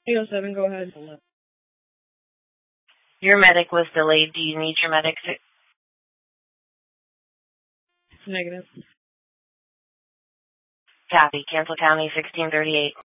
307, go ahead. Your medic was delayed. Do you need your medic to... Negative. Copy. Cancel County 1638.